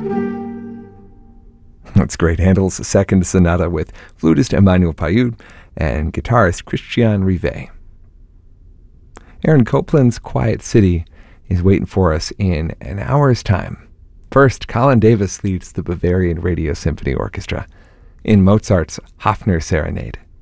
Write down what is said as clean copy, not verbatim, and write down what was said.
That's great. Handel's Second Sonata with flutist Emmanuel Payut and guitarist Christian Rivet. Aaron Copland's Quiet City is waiting for us in an hour's time. First, Colin Davis leads the Bavarian Radio Symphony Orchestra in Mozart's Hafner Serenade.